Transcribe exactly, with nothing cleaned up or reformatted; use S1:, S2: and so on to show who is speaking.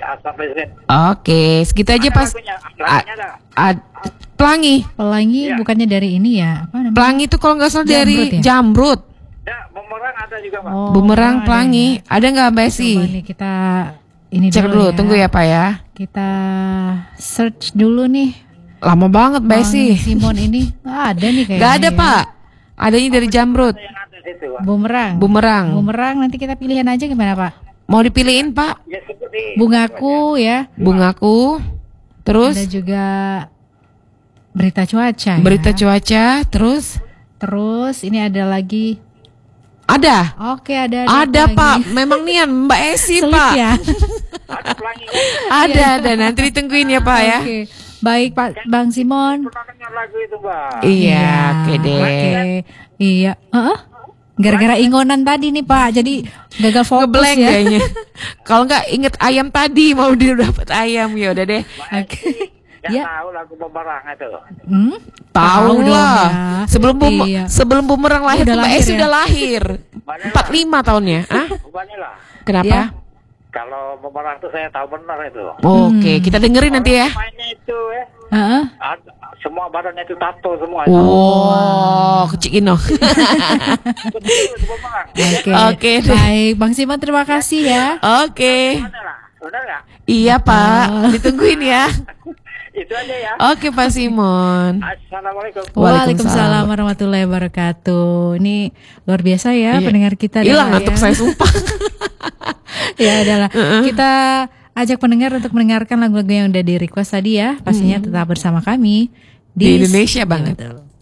S1: asap listrik.
S2: Oke, segitu aja
S1: Ada
S2: pas.
S1: lagunya,
S2: A-
S1: lagunya ada.
S2: a- pelangi.
S3: Pelangi
S1: Iya.
S3: bukannya dari ini ya? Apa namanya?
S2: Pelangi itu kalau nggak salah
S3: Jamrut
S2: dari
S3: ya?
S2: Jamrut.
S1: Ya, bumerang ada juga, Pak.
S3: Oh,
S2: Bumerang
S3: ada
S2: pelangi.
S3: ya.
S2: Ada nggak Mbak
S3: Coba
S2: Esi?
S3: nih kita ini
S2: Cek dulu, tunggu ya Pak ya.
S3: Kita search dulu nih.
S2: Lama banget Mbak
S3: Bang
S2: Esi.
S3: Simon ini nggak ada nih kayaknya.
S2: Nggak ada
S3: ya.
S2: Pak. Adanya dari Jamrut.
S1: Yang ada di situ, Pak.
S3: Bumerang.
S2: Bumerang.
S3: Bumerang nanti kita pilihan aja gimana Pak?
S2: Mau dipilihin Pak?
S1: Ya, seperti
S3: Bungaku ya.
S2: Bungaku. Terus
S3: Ada juga berita cuaca. ya.
S2: berita cuaca. Terus
S3: Terus ini ada lagi.
S2: ada.
S3: Oke ada.
S2: Ada
S3: lagi.
S2: Pak. Memang nian Mbak Esi
S3: Sulit
S2: Pak.
S3: ya.
S1: ada pelangi.
S2: Ada ada. Nanti ditungguin ya Pak ya.
S3: Oke. Baik Pak Bang Simon.
S1: Pernah dengar lagu itu, Pak?
S2: Iya. Oke deh.
S3: Oke. Iya. Heeh. Gara-gara ingonan tadi nih Pak, jadi gagal fokus
S2: Ngeblank
S3: ya.
S2: kayaknya. Kalau nggak inget ayam tadi mau dia dapat ayam ya udah deh.
S3: Oke.
S1: Yang
S3: Ya.
S1: tahu lagu bumerang itu.
S3: Hmm?
S2: Tahu
S3: dong
S2: lah.
S3: ya.
S2: Sebelum bum
S3: Iya.
S2: sebelum bumerang lahir
S3: Udah
S2: Mbak
S3: lahir
S2: Esi
S3: ya?
S2: udah lahir. empat puluh lima tahunnya. Ah?
S1: Bukannya lah.
S2: Kenapa?
S3: Ya.
S1: Kalau bumerang itu saya tahu benar itu.
S2: Oke, kita dengerin nanti ya.
S1: Mainnya itu ya.
S3: Heeh.
S1: Ada- semua badannya itu tato semua.
S2: Wow, kecil Ino.
S1: Betul, itu bumerang.
S3: Oke.
S2: Oke deh.
S3: Baik, Bang Simon terima kasih ya.
S2: Oke.
S1: Mana lah? Benar nggak?
S2: Iya Pak, ditungguin ya.
S1: Itu aja ya.
S2: Oke Pak Simon.
S1: Assalamualaikum.
S3: Waalaikumsalam warahmatullahi wabarakatuh. Ini luar biasa ya
S2: Iya.
S3: pendengar kita.
S2: Hilang
S3: adalah
S2: ngantuk
S3: ya.
S2: saya sumpah.
S3: Ya adalah kita ajak pendengar untuk mendengarkan lagu-lagu yang udah di request tadi ya. Pastinya tetap bersama kami
S2: Di Indonesia banget.
S3: Betul.